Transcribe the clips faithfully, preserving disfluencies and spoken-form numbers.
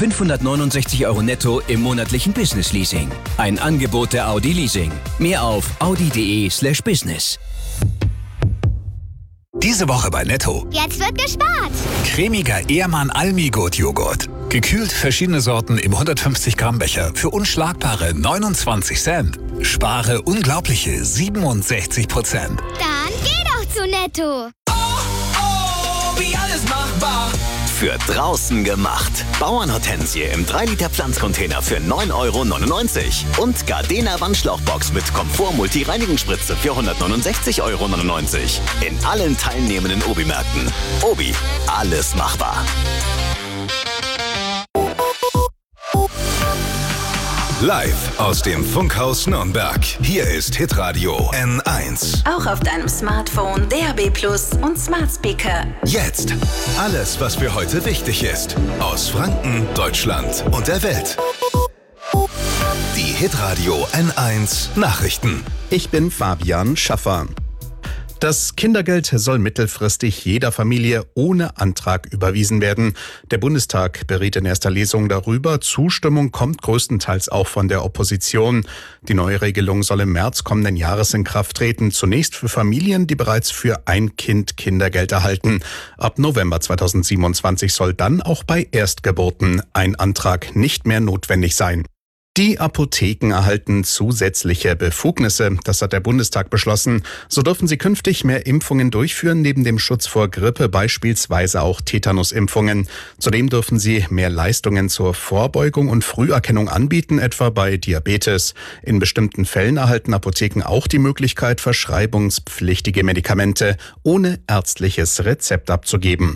fünfhundertneunundsechzig Euro netto im monatlichen Business Leasing. Ein Angebot der Audi Leasing. Mehr auf audi.de slash business. Diese Woche bei Netto. Jetzt wird gespart. Cremiger Ehrmann Almigurt Joghurt. Gekühlt verschiedene Sorten im hundertfünfzig Gramm Becher für unschlagbare neunundzwanzig Cent. Spare unglaubliche siebenundsechzig Prozent. Dann geh doch zu Netto. Oh, oh, wie alles machbar. Für draußen gemacht. Bauernhortensie im drei Liter Pflanzcontainer für neun Euro neunundneunzig. Und Gardena Wandschlauchbox mit Komfort-Multi-Reinigungsspritze für hundertneunundsechzig Euro neunundneunzig. In allen teilnehmenden Obi-Märkten. Obi, alles machbar. Live aus dem Funkhaus Nürnberg. Hier ist Hitradio N eins. Auch auf deinem Smartphone, D A B Plus und Smart Speaker. Jetzt alles, was für heute wichtig ist. Aus Franken, Deutschland und der Welt. Die Hitradio N eins Nachrichten. Ich bin Fabian Schaffer. Das Kindergeld soll mittelfristig jeder Familie ohne Antrag überwiesen werden. Der Bundestag beriet in erster Lesung darüber. Zustimmung kommt größtenteils auch von der Opposition. Die neue Regelung soll im März kommenden Jahres in Kraft treten. Zunächst für Familien, die bereits für ein Kind Kindergeld erhalten. Ab November zweitausendsiebenundzwanzig soll dann auch bei Erstgeburten ein Antrag nicht mehr notwendig sein. Die Apotheken erhalten zusätzliche Befugnisse. Das hat der Bundestag beschlossen. So dürfen sie künftig mehr Impfungen durchführen, neben dem Schutz vor Grippe beispielsweise auch Tetanusimpfungen. Zudem dürfen sie mehr Leistungen zur Vorbeugung und Früherkennung anbieten, etwa bei Diabetes. In bestimmten Fällen erhalten Apotheken auch die Möglichkeit, verschreibungspflichtige Medikamente ohne ärztliches Rezept abzugeben.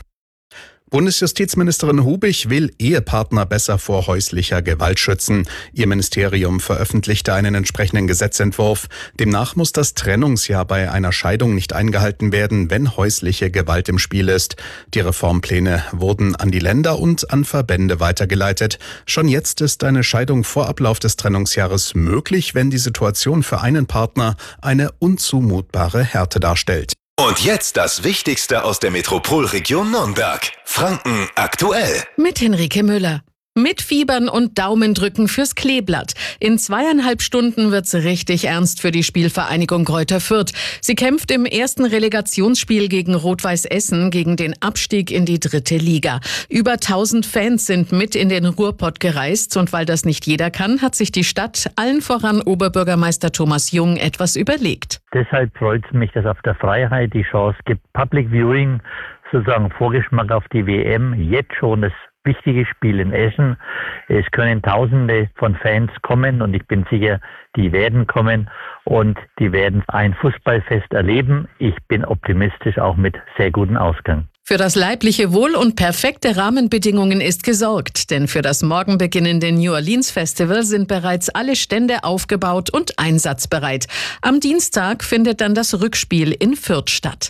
Bundesjustizministerin Hubich will Ehepartner besser vor häuslicher Gewalt schützen. Ihr Ministerium veröffentlichte einen entsprechenden Gesetzentwurf. Demnach muss das Trennungsjahr bei einer Scheidung nicht eingehalten werden, wenn häusliche Gewalt im Spiel ist. Die Reformpläne wurden an die Länder und an Verbände weitergeleitet. Schon jetzt ist eine Scheidung vor Ablauf des Trennungsjahres möglich, wenn die Situation für einen Partner eine unzumutbare Härte darstellt. Und jetzt das Wichtigste aus der Metropolregion Nürnberg. Franken aktuell. Mit Henrike Müller. Mit Fiebern und Daumendrücken fürs Kleeblatt. In zweieinhalb Stunden wird's richtig ernst für die Spielvereinigung Greuther Fürth. Sie kämpft im ersten Relegationsspiel gegen Rot-Weiß Essen gegen den Abstieg in die dritte Liga. Über tausend Fans sind mit in den Ruhrpott gereist und weil das nicht jeder kann, hat sich die Stadt, allen voran Oberbürgermeister Thomas Jung, etwas überlegt. Deshalb freut es mich, dass auf der Freiheit die Chance gibt, Public Viewing, sozusagen Vorgeschmack auf die W M, jetzt schon das wichtige Spiel in Essen. Es können Tausende von Fans kommen und ich bin sicher, die werden kommen und die werden ein Fußballfest erleben. Ich bin optimistisch, auch mit sehr gutem Ausgang. Für das leibliche Wohl und perfekte Rahmenbedingungen ist gesorgt, denn für das morgen beginnende New Orleans Festival sind bereits alle Stände aufgebaut und einsatzbereit. Am Dienstag findet dann das Rückspiel in Fürth statt.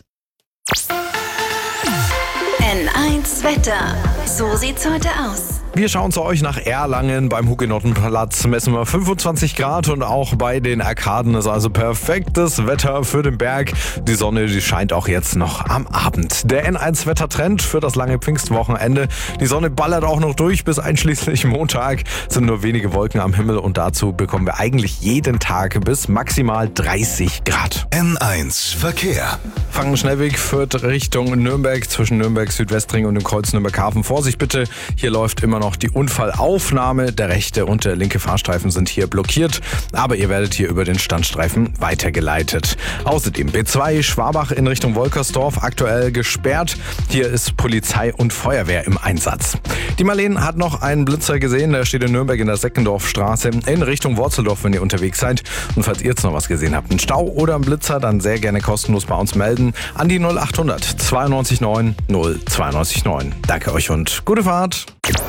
N eins Wetter. So sieht's heute aus. Wir schauen zu euch nach Erlangen. Beim Hugenottenplatz messen wir fünfundzwanzig Grad und auch bei den Arkaden ist also perfektes Wetter für den Berg. Die Sonne, die scheint auch jetzt noch am Abend. Der N eins Wettertrend für das lange Pfingstwochenende. Die Sonne ballert auch noch durch bis einschließlich Montag. Es sind nur wenige Wolken am Himmel und dazu bekommen wir eigentlich jeden Tag bis maximal dreißig Grad. N eins Verkehr. Frankenschnellweg führt Richtung Nürnberg zwischen Nürnberg Südwestring und dem Kreuz Nürnberg-Hafen. Vorsicht bitte, hier läuft immer noch die Unfallaufnahme. Der rechte und der linke Fahrstreifen sind hier blockiert, aber ihr werdet hier über den Standstreifen weitergeleitet. Außerdem B zwei Schwabach in Richtung Wolkersdorf aktuell gesperrt. Hier ist Polizei und Feuerwehr im Einsatz. Die Marlene hat noch einen Blitzer gesehen, der steht in Nürnberg in der Seckendorfstraße in Richtung Worzeldorf, wenn ihr unterwegs seid. Und falls ihr jetzt noch was gesehen habt, einen Stau oder einen Blitzer, dann sehr gerne kostenlos bei uns melden an die null achthundert zweiundneunzig neun null zweiundneunzig neun. Danke euch und gute Fahrt.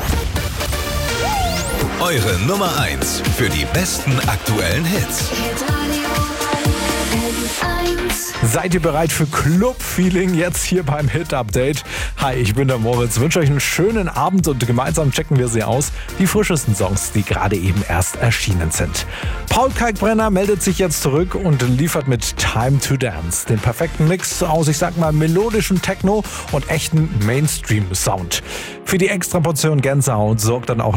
Eure Nummer eins für die besten aktuellen Hits. Seid ihr bereit für Club-Feeling jetzt hier beim Hit-Update? Hi, ich bin der Moritz, wünsche euch einen schönen Abend und gemeinsam checken wir sie aus, die frischesten Songs, die gerade eben erst erschienen sind. Paul Kalkbrenner meldet sich jetzt zurück und liefert mit Time to Dance den perfekten Mix aus, ich sag mal, melodischem Techno und echten Mainstream-Sound. Für die Extraportion Gänsehaut sorgt dann auch